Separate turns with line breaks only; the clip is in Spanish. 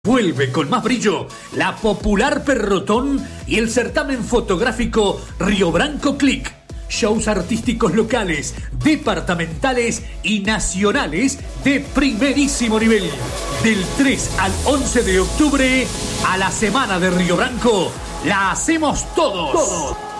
Vuelve con más brillo la popular Perrotón y el certamen fotográfico Río Branco Click. Shows artísticos locales, departamentales y nacionales de primerísimo nivel. Del 3 al 11 de octubre, a la Semana de Río Branco, la hacemos todos.